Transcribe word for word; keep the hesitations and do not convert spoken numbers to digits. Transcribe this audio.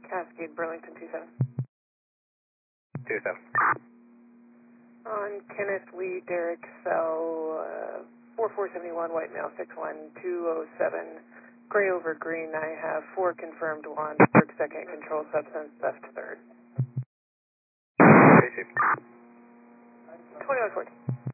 Cascade, Burlington two seven. two seven. On Kenneth Lee, Derek, cell uh, four four seven one, white male, six one two oh seven, gray over green. I have four confirmed, one, work second, control substance, theft third. Appreciate it. twenty-one forty.